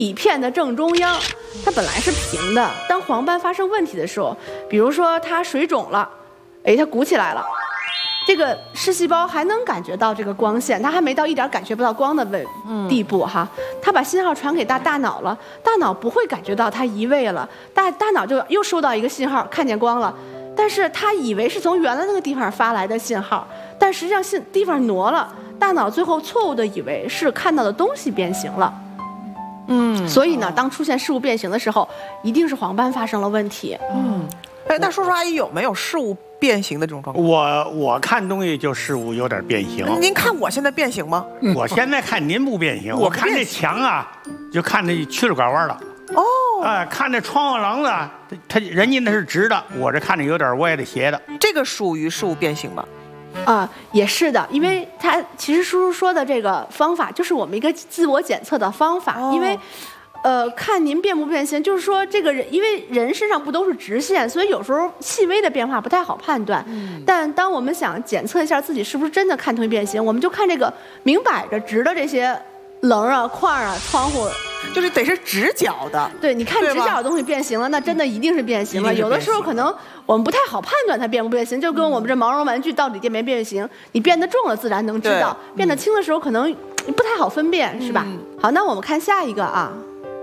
底片的正中央，它本来是平的。当黄斑发生问题的时候，比如说它水肿了，它鼓起来了，这个视细胞还能感觉到这个光线，它还没到一点感觉不到光的地步哈。它把信号传给大脑了，大脑不会感觉到它移位了，大脑就又收到一个信号，看见光了，但是它以为是从原来那个地方发来的信号，但实际上地方挪了，大脑最后错误的以为是看到的东西变形了。所以呢，当出现事物变形的时候，一定是黄斑发生了问题。 那叔叔阿姨有没有事物变形的这种状况？ 我看东西就事物有点变形。 您看我现在变形吗？ 我现在看您不变形，我看这墙啊，就看这曲了拐弯了。看这窗户棱子，人家那是直的，我这看着有点歪的斜的。 这个属于事物变形吗？ 也是的，因为他其实叔叔说的这个方法就是我们一个自我检测的方法。因为看您变不变形，就是说这个人，因为人身上不都是直线，所以有时候细微的变化不太好判断。但当我们想检测一下自己是不是真的看东西变形，我们就看这个明摆着直的这些棱啊、框啊、窗户。 就是得是直角的， 对，你看直角的东西变形了，那真的一定是变形了。有的时候可能我们不太好判断它变不变形，就跟我们这毛绒玩具到底变没变形，你变得重了自然能知道，变得轻的时候可能不太好分辨，是吧？好，那我们看下一个啊。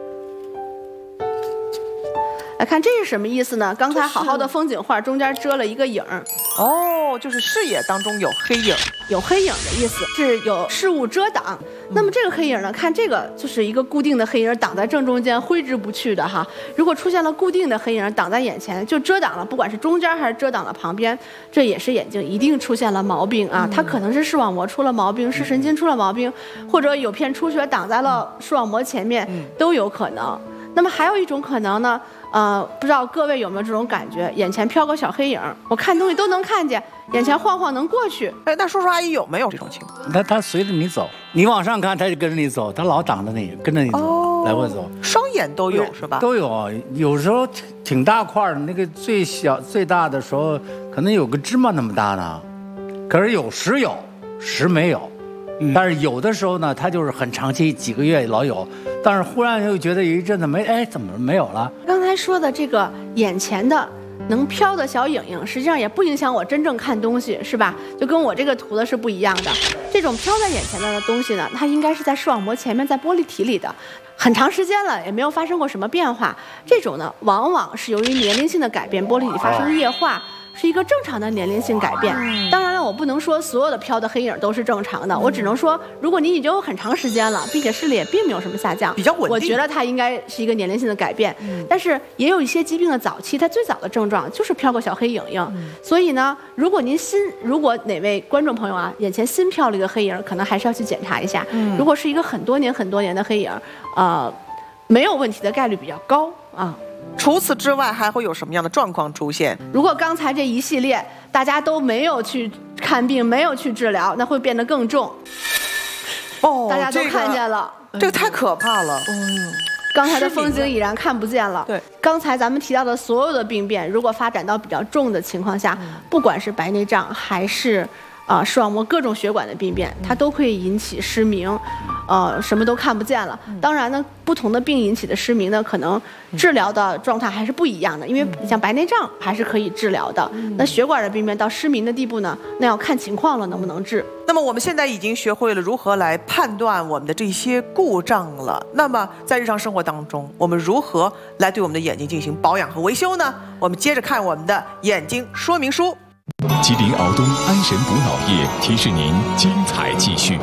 来看这是什么意思呢？刚才好好的风景画中间遮了一个影儿。 就是视野当中有黑影， 有黑影的意思是有事物遮挡。那么这个黑影呢，看这个就是一个固定的黑影挡在正中间，挥之不去的哈。如果出现了固定的黑影挡在眼前，就遮挡了，不管是中间还是遮挡了旁边，这也是眼睛一定出现了毛病啊。它可能是视网膜出了毛病，视神经出了毛病，或者有片出血挡在了视网膜前面，都有可能。那么还有一种可能呢，不知道各位有没有这种感觉，眼前飘个小黑影，我看东西都能看见，眼前晃晃能过去。 那叔叔阿姨有没有这种情况？ 他随着你走，你往上看，他就跟着你走，他老挡着你，跟着你走，来回走。 双眼都有是吧？ 都有，有时候挺大块的，那个最小最大的时候可能有个芝麻那么大呢，可是有时没有。但是有的时候呢，它就是很长期，几个月老有，但是忽然又觉得有一阵子怎么没有了？ 刚才说的这个眼前的能飘的小影影，实际上也不影响我真正看东西，是吧？就跟我这个图的是不一样的。这种飘在眼前的东西呢，它应该是在视网膜前面，在玻璃体里的，很长时间了也没有发生过什么变化。这种呢，往往是由于年龄性的改变，玻璃体发生液化。是一个正常的年龄性改变。当然了，我不能说所有的飘的黑影都是正常的，我只能说，如果你已经有很长时间了，并且视力也并没有什么下降， 比较稳定， 我觉得它应该是一个年龄性的改变。但是也有一些疾病的早期，它最早的症状就是飘个小黑影影。所以呢，如果哪位观众朋友啊，眼前新飘了一个黑影，可能还是要去检查一下。如果是一个很多年的黑影，没有问题的概率比较高啊。 除此之外，还会有什么样的状况出现？ 如果刚才这一系列大家都没有去看病，没有去治疗，那会变得更重。大家都看见了， 这个太可怕了。 刚才的风景已然看不见了。 对， 刚才咱们提到的所有的病变，如果发展到比较重的情况下，不管是白内障还是视网膜各种血管的病变，它都会引起失明，什么都看不见了。当然呢，不同的病引起的失明呢，可能治疗的状态还是不一样的。因为你像白内障还是可以治疗的，那血管的病变到失明的地步呢，那要看情况了，能不能治。 那么我们现在已经学会了如何来判断我们的这些故障了。那么在日常生活当中，我们如何来对我们的眼睛进行保养和维修呢？我们接着看我们的眼睛说明书。 吉林敖东安神补脑液提示您精彩继续。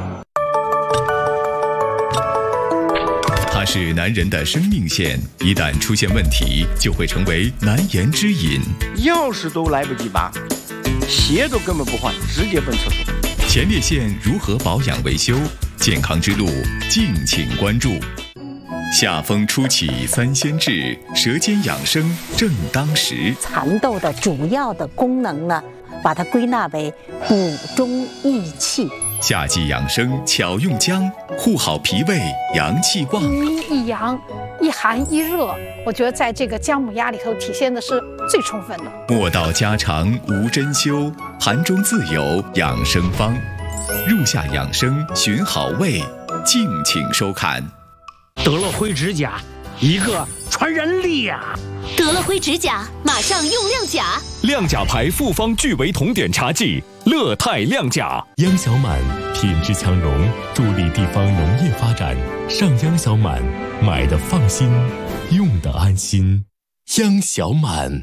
它是男人的生命线，一旦出现问题，就会成为难言之隐。 钥匙都来不及拔，鞋都根本不换，直接奔厕所。 前列腺如何保养维修？健康之路，敬请关注。夏风初起三鲜治，舌尖养生正当时。 蚕豆的主要的功能呢，把它归纳为补中益气。 夏季养生巧用姜，护好脾胃，阳气旺。 一阴一阳，一寒一热，我觉得在这个姜母鸭里头体现的是最充分的。 莫道家常无针灸，盘中自有养生方。入夏养生寻好味，敬请收看。 得乐辉指甲，一个传人力呀！ 得乐辉指甲，马上用亮甲。 亮甲牌复方聚维酮碘茶剂，乐泰亮甲。央小满品质强融，助力地方农业发展。上央小满，买的放心，用的安心。央小满。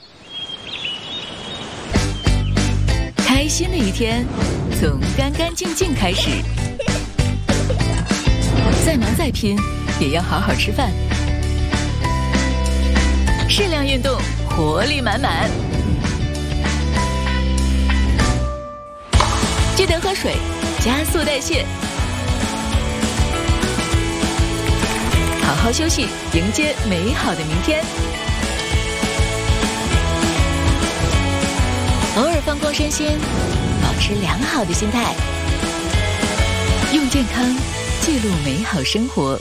开心的一天，从干干净净开始。再忙再拼，也要好好吃饭。适量运动，活力满满。记得喝水，加速代谢。好好休息，迎接美好的明天。偶尔放光身心，保持良好的心态，用健康记录美好生活。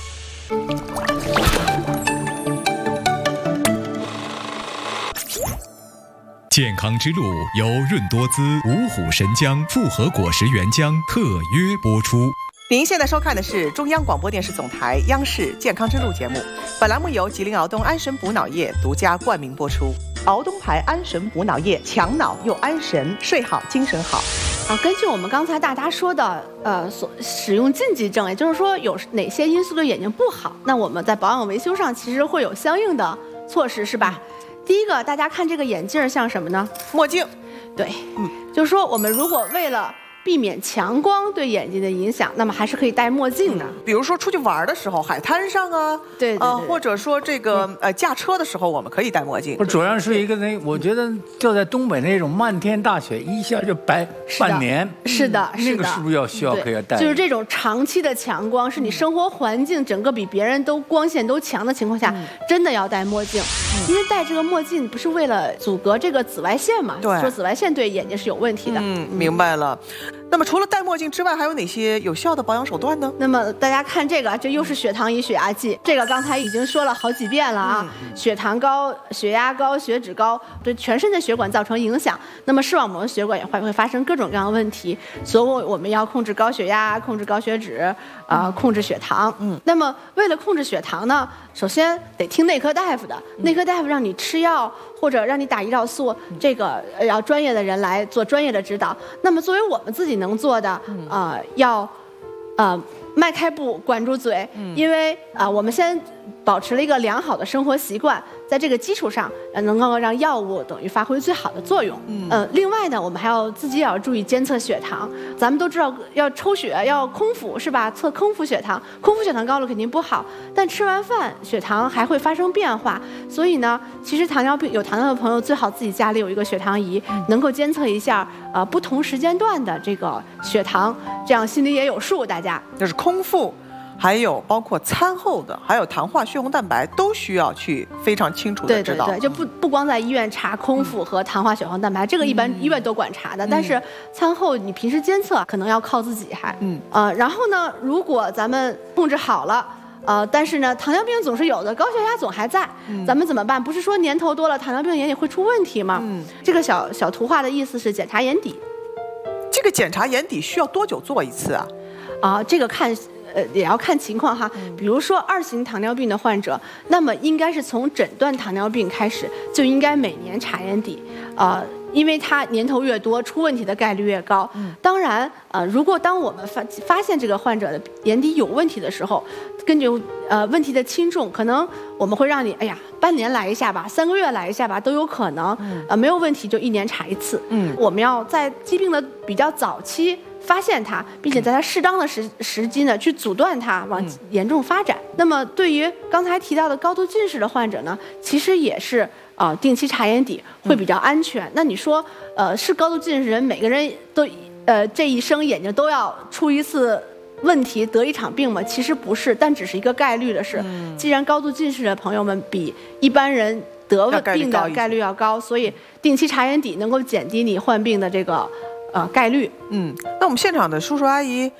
健康之路由润多滋、五虎神姜复合果实原浆特约播出。 您现在收看的是中央广播电视总台央视健康之路节目，本栏目由吉林敖东安神补脑液独家冠名播出。敖东牌安神补脑液，强脑又安神，睡好精神好。 根据我们刚才大家说的，所使用禁忌症，也就是说有哪些因素对眼睛不好，那我们在保养维修上其实会有相应的措施，是吧？第一个，大家看这个眼镜像什么呢？ 墨镜。 对，就是说我们如果为了避免强光对眼睛的影响，那么还是可以戴墨镜的。 比如说出去玩的时候，海滩上啊， 对， 或者说这个驾车的时候，我们可以戴墨镜。 不，主要是一个我觉得就在东北那种漫天大雪，一下就白半年。 是的， 那个是不是需要可以戴？ 就是这种长期的强光，是你生活环境整个比别人都光线都强的情况下，真的要戴墨镜。因为戴这个墨镜不是为了阻隔这个紫外线嘛？ 对， 说紫外线对眼睛是有问题的。 明白了。那么除了戴墨镜之外，还有哪些有效的保养手段呢？ 那么大家看这个，这又是血糖仪、血压计。这个刚才已经说了好几遍了啊，血糖高、血压高、血脂高，对全身的血管造成影响。那么视网膜血管也会发生各种各样的问题，所以我们要控制高血压、控制高血脂，控制血糖。那么为了控制血糖呢，首先得听内科大夫的，内科大夫让你吃药或者让你打胰岛素，这个要专业的人来做专业的指导。那么作为我们自己能做的，要迈开步，管住嘴，因为我们先保持了一个良好的生活习惯，在这个基础上，能够让药物等于发挥最好的作用。另外呢，我们还要自己也要注意监测血糖。咱们都知道要抽血，要空腹是吧？测空腹血糖，空腹血糖高了肯定不好，但吃完饭血糖还会发生变化。所以呢，其实有糖尿病的朋友最好自己家里有一个血糖仪，能够监测一下不同时间段的这个血糖，这样心里也有数。大家就是空腹。还有包括餐后的，还有糖化血红蛋白，都需要去非常清楚的知道。 对，就不光在医院查空腹和糖化血红蛋白，这个一般医院都管查的。但是餐后你平时监测可能要靠自己还。然后呢，如果咱们控制好了，但是呢，糖尿病总是有的，高血压总还在，咱们怎么办？不是说年头多了糖尿病眼里会出问题吗？这个小图画的意思是检查眼底。 这个检查眼底需要多久做一次啊？ 这个也要看情况哈。比如说2型糖尿病的患者，那么应该是从诊断糖尿病开始就应该每年查眼底，因为它年头越多，出问题的概率越高。当然，如果当我们发现这个患者的眼底有问题的时候，根据问题的轻重，可能我们会让你半年来一下吧，3个月来一下吧，都有可能。没有问题就1年查一次。我们要在疾病的比较早期发现它，并且在它适当的时机呢，去阻断它往严重发展。那么对于刚才提到的高度近视的患者呢，其实也是定期查眼底会比较安全。那你说是高度近视人每个人都这一生眼睛都要出一次问题得一场病吗？其实不是，但只是一个概率的事。既然高度近视的朋友们比一般人得病的概率要高，所以定期查眼底能够减低你患病的这个概率。 那我们现场的叔叔阿姨，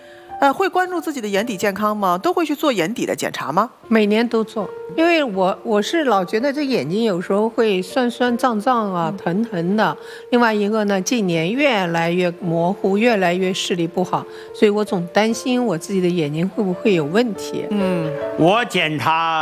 会关注自己的眼底健康吗？都会去做眼底的检查吗？ 每年都做，因为我是老觉得这眼睛有时候会酸酸胀胀啊、疼疼的。另外一个呢，近年越来越模糊，越来越视力不好，所以我总担心我自己的眼睛会不会有问题。 我检查